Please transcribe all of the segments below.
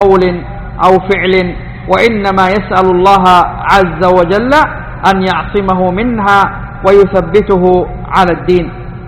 قول أو فعل، وإنما يسأل الله عز وجل أن يعصمه منها ويثبته على الدين.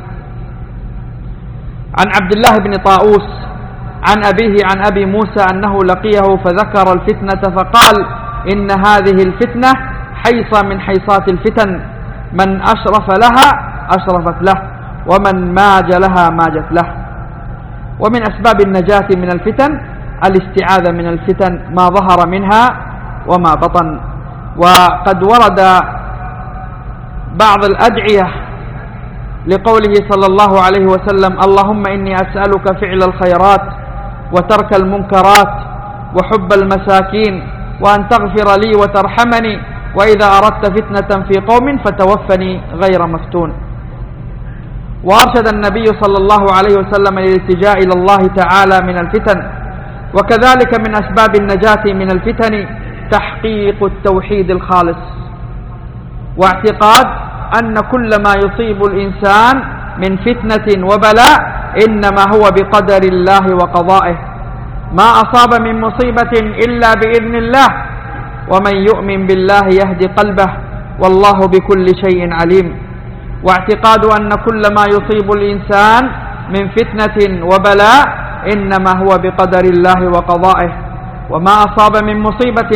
عن عبد الله بن طاووس عن أبيه عن أبي موسى أنه لقيه فذكر الفتنة فقال: إن هذه الفتنة حيصة من حيصات الفتن، من أشرف لها أشرفت له، ومن ماج لها ماجت له. ومن أسباب النجاة من الفتن الاستعاذة من الفتن ما ظهر منها وما بطن. وقد ورد بعض الأدعية لقوله صلى الله عليه وسلم: اللهم إني أسألك فعل الخيرات وترك المنكرات وحب المساكين وأن تغفر لي وترحمني، وإذا أردت فتنة في قوم فتوفني غير مفتون. وأرشد النبي صلى الله عليه وسلم للالتجاء إلى الله تعالى من الفتن. وكذلك من أسباب النجاة من الفتن تحقيق التوحيد الخالص، واعتقاد أن كل ما يصيب الإنسان من فتنة وبلاء إنما هو بقدر الله وقضائه، ما أصاب من مصيبة إلا بإذن الله، ومن يؤمن بالله يهدي قلبه، والله بكل شيء عليم. واعتقاد أن كل ما يصيب الإنسان من فتنة وبلاء إنما هو بقدر الله وقضائه، وما أصاب من مصيبة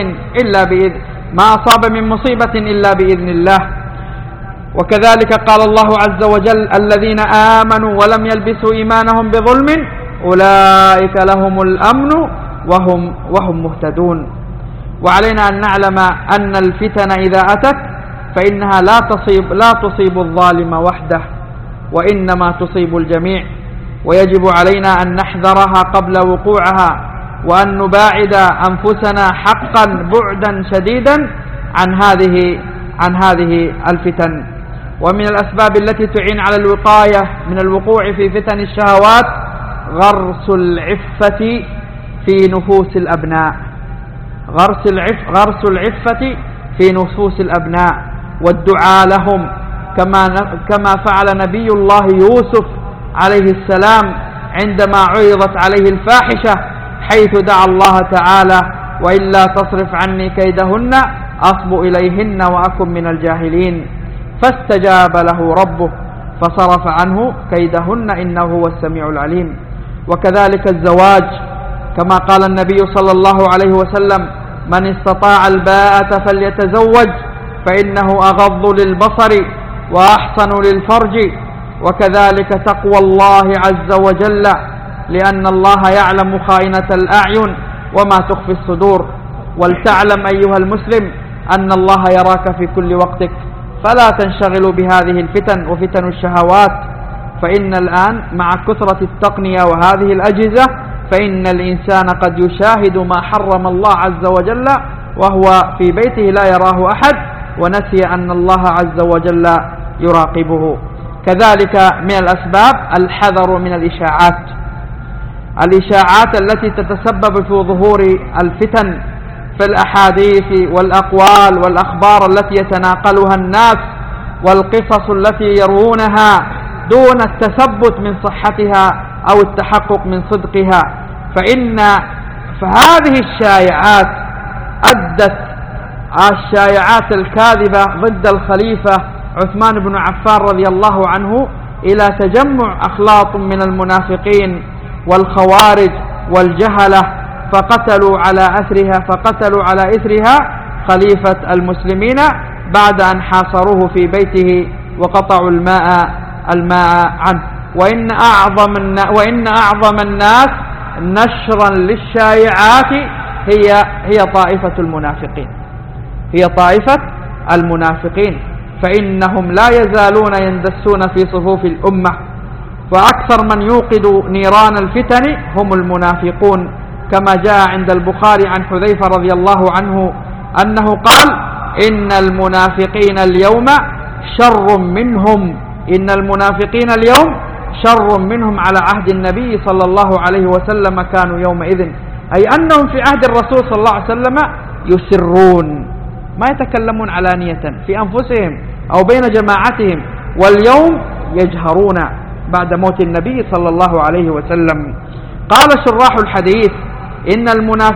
إلا بإذن الله. وكذلك قال الله عز وجل: الذين آمنوا ولم يلبسوا إيمانهم بظلم أولئك لهم الأمن وهم مهتدون. وعلينا أن نعلم أن الفتن إذا أتت فإنها لا تصيب الظالم وحده، وإنما تصيب الجميع، ويجب علينا أن نحذرها قبل وقوعها، وأن نباعد أنفسنا حقا بعدا شديدا عن هذه الفتن. ومن الأسباب التي تعين على الوقاية من الوقوع في فتن الشهوات غرس العفة في نفوس الأبناء، غرس العفة في نفوس الأبناء والدعاء لهم، كما فعل نبي الله يوسف عليه السلام عندما عرضت عليه الفاحشة، حيث دعا الله تعالى: وإلا تصرف عني كيدهن أصب إليهن وأكن من الجاهلين، فاستجاب له ربه فصرف عنه كيدهن إنه هو السميع العليم. وكذلك الزواج، كما قال النبي صلى الله عليه وسلم: من استطاع الباءة فليتزوج فإنه أغض للبصر وأحسن للفرج. وكذلك تقوى الله عز وجل، لأن الله يعلم خائنة الأعين وما تخفي الصدور. ولتعلم أيها المسلم أن الله يراك في كل وقتك، فلا تنشغل بهذه الفتن وفتن الشهوات. فإن الآن مع كثرة التقنية وهذه الأجهزة فإن الإنسان قد يشاهد ما حرم الله عز وجل وهو في بيته لا يراه أحد، ونسي أن الله عز وجل يراقبه. كذلك من الأسباب الحذر من الإشاعات التي تتسبب في ظهور الفتن في الأحاديث والأقوال والأخبار التي يتناقلها الناس، والقصص التي يروونها دون التثبت من صحتها أو التحقق من صدقها. فهذه الشائعات أدت الشائعات الكاذبة ضد الخليفة عثمان بن عفان رضي الله عنه إلى تجمع أخلاط من المنافقين والخوارج والجهلة، فقتلوا على إثرها خليفة المسلمين بعد أن حاصروه في بيته وقطعوا الماء عنه. وإن أعظم الناس نشرا للشائعات هي طائفة المنافقين، فإنهم لا يزالون يندسون في صفوف الأمة. فأكثر من يوقد نيران الفتن هم المنافقون، كما جاء عند البخاري عن حذيفة رضي الله عنه أنه قال: إن المنافقين اليوم شر منهم على عهد النبي صلى الله عليه وسلم كانوا يومئذ، أي أنهم في عهد الرسول صلى الله عليه وسلم يسرون، ما يتكلمون علانية في أنفسهم أو بين جماعتهم، واليوم يجهرون بعد موت النبي صلى الله عليه وسلم. قال شراح الحديث: إن المنافقين